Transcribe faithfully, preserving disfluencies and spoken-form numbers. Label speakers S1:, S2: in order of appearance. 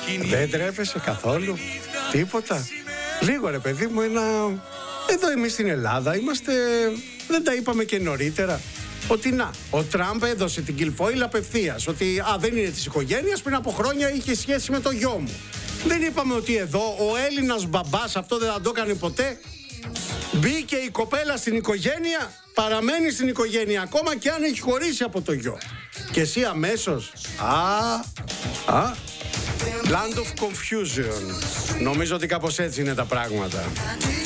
S1: Δεν τρέπεσαι καθόλου? Τίποτα? Λίγο ρε παιδί μου, ένα... Εδώ εμείς στην Ελλάδα είμαστε... Δεν τα είπαμε και νωρίτερα? Ότι να, ο Τραμπ έδωσε την Κιλφόιλ απευθείας. Ότι α, δεν είναι της οικογένειας, πριν από χρόνια είχε σχέση με το γιο μου. Δεν είπαμε ότι εδώ ο Έλληνας μπαμπάς αυτό δεν θα το έκανε ποτέ? Μπήκε η κοπέλα στην οικογένεια, παραμένει στην οικογένεια ακόμα και αν έχει χωρίσει από το γιο. Και εσύ αμέσως, α, α, Land of Confusion. Νομίζω ότι κάπως έτσι είναι τα πράγματα.